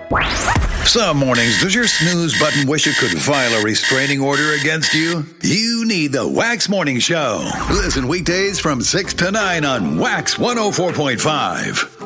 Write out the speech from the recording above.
Some mornings, does your snooze button wish it could file a restraining order against you? You need the Wax Morning Show. Listen weekdays from 6 to 9 on Wax 104.5.